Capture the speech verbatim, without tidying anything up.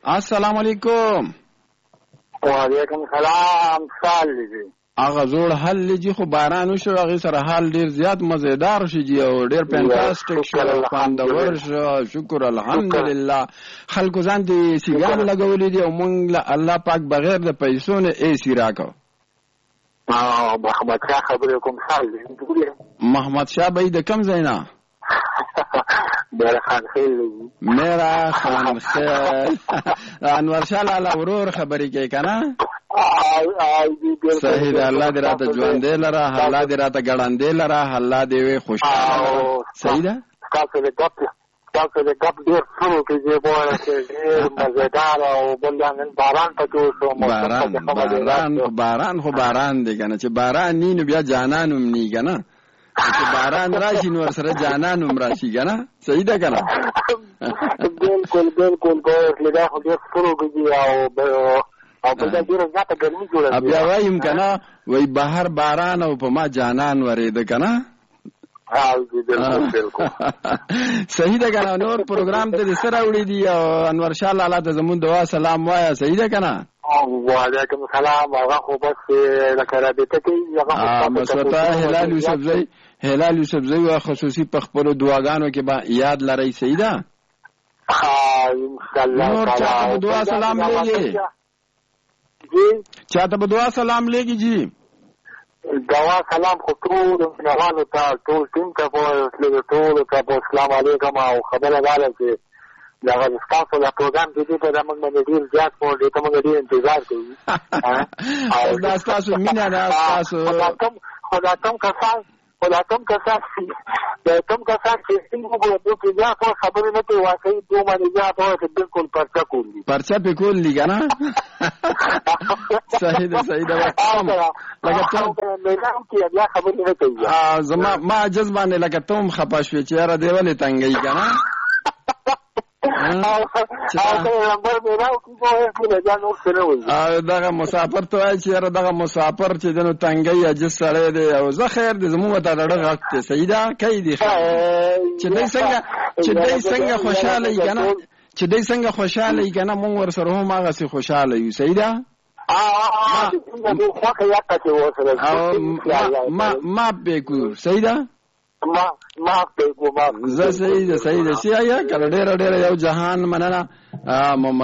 السلام علیکم. وعلیکم السلام. سال دی هغه زوړ حل لږی خو باران وشو هغه سره حال ډیر زیات مزیدار شي جی او ډیر فانټاستیک شو خوندور شو. شکر الحمدلله. خلکو ځان دي سیګار لګولې دي او مونږ له الله پاک بغیر د پیسو نه ای سی راکو. اه محمد شاه خبرې کوم. سال دی محمد شاه به د کم زینا میرا خان خیل میرا خان خیل انور شاه لاله ورور خبرې کوي کنه. صحیح ده. الله دې راته ژوندې لره، الله دې راته ګړندې لره، الله دې وي خوشاله. صحیح ده. تاسو دې ګپ تاسو دې ګپ ډېر شروع کړئ په چې ډېر مزیدار او بلان باران پکې شو. باران باران باران خو باران دی کنه چې باران ني نو بیا جانان هم ني کنه. چې باران راشي نو سره جانان هم راشي کنه. صحیح ده کنه. بالکل بالکل ګور خو ډېر شروع کړي او او په دې ډیره زیاته ګرمي جوړه. بیا وایم کنه وای بهر باران او په ما جانان ورېده کنه. ها بالکل بالکل صحیح ده کنه. نور پروګرام ته سره وړي دي او انور شاه لاله ته زمون دعا سلام وایا. صحیح ده کنه. وعلیکم السلام. هغه خو بس لکه را دې ته کوي هغه مسوتا هلال یوسف زئی هلال یوسف زئی او خصوصي په خپل دعاګانو کې با یاد لري. صحیح ده. ها ان شاء الله. نور چاته دعا سلام لګي جی چاته به دعا سلام لګي جی. دعا سلام خو ټول نوانو ته ټول ټیم ته په ټول ته په السلام علیکم او خبره واله چې دا تاسو لا پروګرام کې دې په موږ باندې ډیر زیات په دې ته موږ ډیر انتظار کوو. او دا تاسو مینا دا تاسو خدا کوم کسان خدا کوم کسان چې کوم کسان چې څنګه په دې ځای په خبرې نه کوي واقعي دوه باندې ځای په بالکل پرچا کولی پرچا په کول لګا نه. صحیح ده صحیح ده. لکه ته مېلام کې بیا خبرې نه کوي. ا زما ما جذبانه لکه ته خپه شوې چې را دیولې تنګي کنه. او دغه مسافر ته وایي چې یاره دغه مسافر چې دنو تنګي اجز سړی دی او زه خیر دې زموږ ته ډډه غږ دی. صحیح ده کوي دی چې دای څنګه چې دای څنګه خوشاله یې کنه چې دای څنګه خوشاله یې کنه مونږ ور سره هم هغه سي خوشاله یو. صحیح ده. ما ما بګو. صحیح ده. ما ما بګو ما زه صحیح ده صحیح ده. سی آیا کله ډېر ډېر یو جهان مننه.